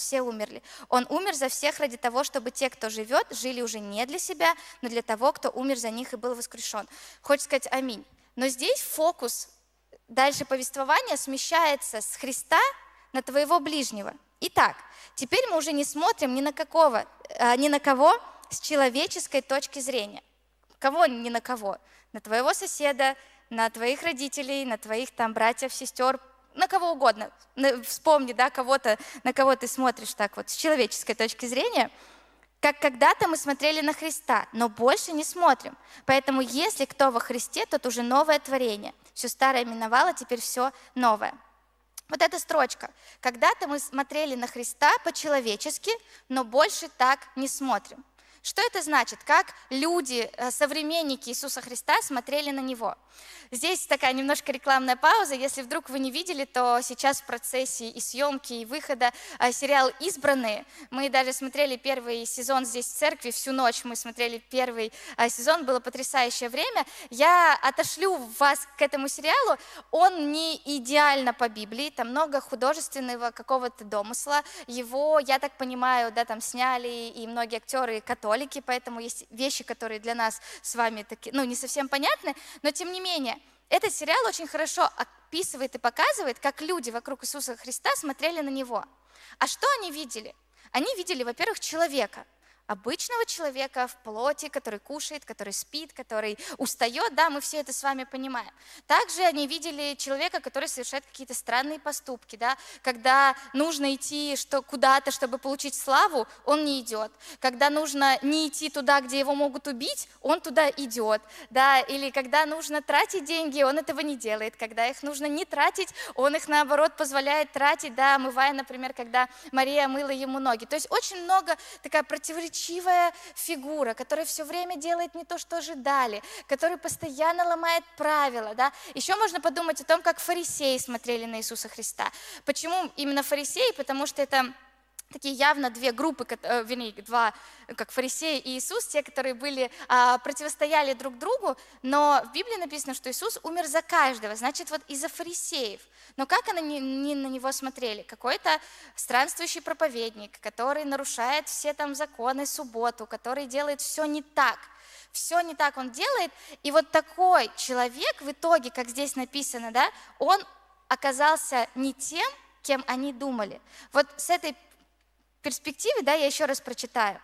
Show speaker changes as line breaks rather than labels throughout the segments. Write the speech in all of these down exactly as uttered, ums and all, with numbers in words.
все умерли. Он умер за всех ради того, чтобы те, кто живет, жили уже не для себя, но для того, кто умер за них и был воскрешен. Хочется сказать аминь. Но здесь фокус дальше повествования смещается с Христа на твоего ближнего. Итак, теперь мы уже не смотрим ни на, какого, ни на кого с человеческой точки зрения. Кого ни на кого? На твоего соседа, на твоих родителей, на твоих там братьев, сестер, на кого угодно. Вспомни, да, кого-то, на кого ты смотришь так вот с человеческой точки зрения. Как когда-то мы смотрели на Христа, но больше не смотрим. Поэтому если кто во Христе, тот уже новое творение. Все старое миновало, теперь все новое. Вот эта строчка. Когда-то мы смотрели на Христа по-человечески, но больше так не смотрим. Что это значит? Как люди, современники Иисуса Христа смотрели на Него? Здесь такая немножко рекламная пауза. Если вдруг вы не видели, то сейчас в процессе и съемки, и выхода сериал «Избранные». Мы даже смотрели первый сезон здесь в церкви, всю ночь мы смотрели первый сезон, было потрясающее время. Я отошлю вас к этому сериалу. Он не идеально по Библии, там много художественного какого-то домысла. Его, я так понимаю, да, там сняли и многие актеры католики, поэтому есть вещи, которые для нас с вами такие, ну, не совсем понятны, но тем не менее, этот сериал очень хорошо описывает и показывает, как люди вокруг Иисуса Христа смотрели на Него. А что они видели? Они видели, во-первых, человека, обычного человека в плоти, который кушает, который спит, который устает, да, мы все это с вами понимаем. Также они видели человека, который совершает какие-то странные поступки, да, когда нужно идти что, куда-то, чтобы получить славу, он не идет. Когда нужно не идти туда, где его могут убить, он туда идет, да, или когда нужно тратить деньги, он этого не делает, когда их нужно не тратить, он их, наоборот, позволяет тратить, да, омывая, например, когда Мария мыла ему ноги. То есть очень много такая противоречивая фигура, которая все время делает не то, что ожидали, которая постоянно ломает правила. Да? Еще можно подумать о том, как фарисеи смотрели на Иисуса Христа. Почему именно фарисеи? Потому что это такие явно две группы, вернее, два, как фарисеи и Иисус, те, которые были, противостояли друг другу, но в Библии написано, что Иисус умер за каждого, значит, вот из-за фарисеев. Но как они не на него смотрели? Какой-то странствующий проповедник, который нарушает все там законы, субботу, который делает все не так. Все не так он делает, и вот такой человек в итоге, как здесь написано, да, он оказался не тем, кем они думали. Вот с этой перспективы, да, я еще раз прочитаю.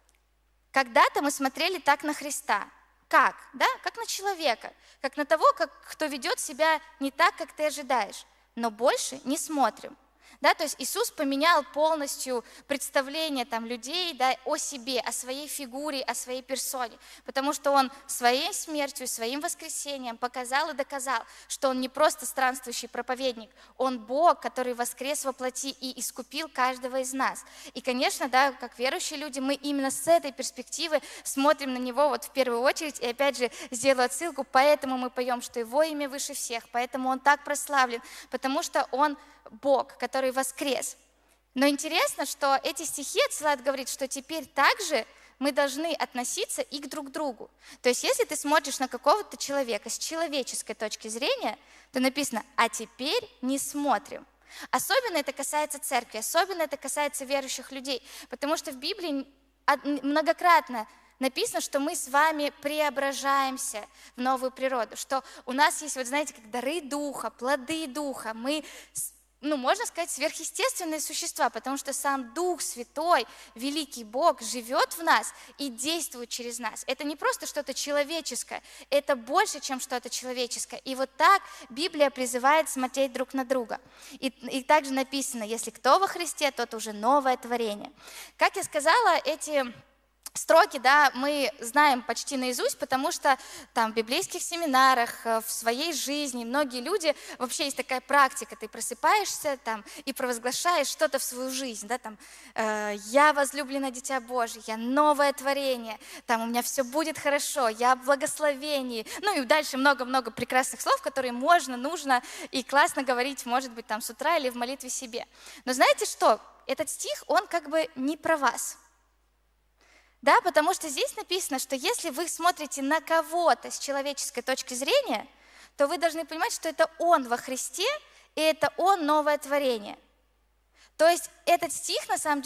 Когда-то мы смотрели так на Христа. Как? Да? Как на человека. Как на того, как, кто ведет себя не так, как ты ожидаешь. Но больше не смотрим. Да, то есть Иисус поменял полностью представление там, людей, да, о себе, о своей фигуре, о своей персоне, потому что Он своей смертью, своим воскресением показал и доказал, что Он не просто странствующий проповедник, Он Бог, который воскрес во плоти и искупил каждого из нас. И, конечно, да, как верующие люди, мы именно с этой перспективы смотрим на Него вот в первую очередь, и опять же сделаю отсылку, поэтому мы поем, что Его имя выше всех, поэтому Он так прославлен, потому что Он Бог, который воскрес. Но интересно, что эти стихи отсылают говорить, что теперь также мы должны относиться и к друг другу. То есть если ты смотришь на какого-то человека с человеческой точки зрения, то написано «а теперь не смотрим». Особенно это касается церкви, особенно это касается верующих людей, потому что в Библии многократно написано, что мы с вами преображаемся в новую природу, что у нас есть, вот знаете, как дары духа, плоды духа, мы, ну, можно сказать, сверхъестественные существа, потому что сам Дух Святой, великий Бог, живет в нас и действует через нас. Это не просто что-то человеческое, это больше, чем что-то человеческое. И вот так Библия призывает смотреть друг на друга. И, и также написано, если кто во Христе, тот уже новое творение. Как я сказала, эти строки, да, мы знаем почти наизусть, потому что там в библейских семинарах, в своей жизни многие люди, вообще есть такая практика, ты просыпаешься там и провозглашаешь что-то в свою жизнь, да, там, э, я возлюбленное дитя Божие, я новое творение, там, у меня все будет хорошо, я в благословении, ну и дальше много-много прекрасных слов, которые можно, нужно и классно говорить, может быть, там с утра или в молитве себе. Но знаете что? Этот стих, он как бы не про вас. Да, потому что здесь написано, что если вы смотрите на кого-то с человеческой точки зрения, то вы должны понимать, что это Он во Христе, и это Он новое творение. То есть этот стих на самом деле